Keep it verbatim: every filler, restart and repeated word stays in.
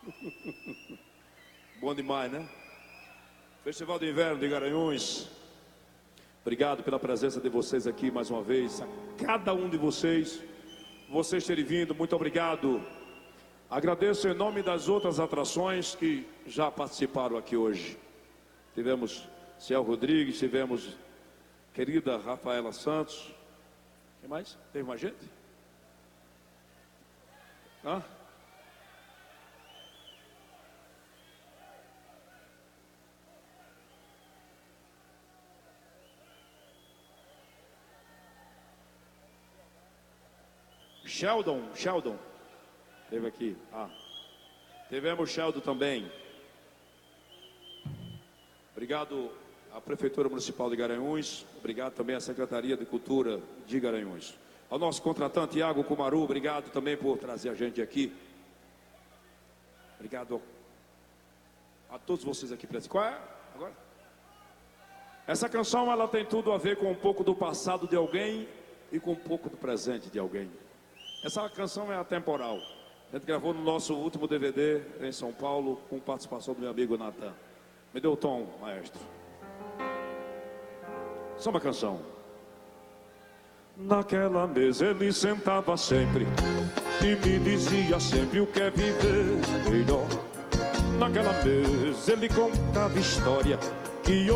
Bom demais, né? Festival de Inverno de Garanhuns. Obrigado pela presença de vocês aqui mais uma vez. A cada um de vocês, vocês terem vindo, muito obrigado. Agradeço em nome das outras atrações que já participaram aqui hoje. Tivemos Ciel Rodrigues, tivemos querida Rafaela Santos. Quem mais? Teve mais gente? Hã? Sheldon, Sheldon. Teve aqui. Ah. Tivemos Sheldon também. Obrigado à Prefeitura Municipal de Garanhuns. Obrigado também à Secretaria de Cultura de Garanhuns. Ao nosso contratante Iago Kumaru, obrigado também por trazer a gente aqui. Obrigado a todos vocês aqui presentes. Qual é? Agora? Essa canção ela tem tudo a ver com um pouco do passado de alguém e com um pouco do presente de alguém. Essa canção é atemporal. A gente gravou no nosso último D V D em São Paulo, com participação do meu amigo Natan. Me deu o tom, maestro. Só uma canção. Naquela mesa ele sentava sempre e me dizia sempre o que é viver melhor. Naquela mesa ele contava história que eu